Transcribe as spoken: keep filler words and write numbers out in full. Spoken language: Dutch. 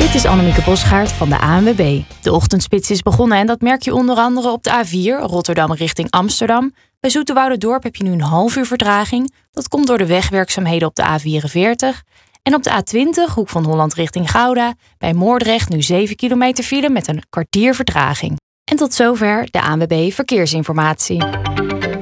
Dit is Annemieke Bosgaard van de A N W B. De ochtendspits is begonnen en dat merk je onder andere op de A vier, Rotterdam richting Amsterdam. Bij Zoeterwouderdorp heb je nu een half uur vertraging. Dat komt door de wegwerkzaamheden op de A vierenveertig. En op de A twintig, Hoek van Holland richting Gouda, bij Moordrecht nu zeven kilometer file met een kwartier vertraging. En tot zover de A N W B Verkeersinformatie.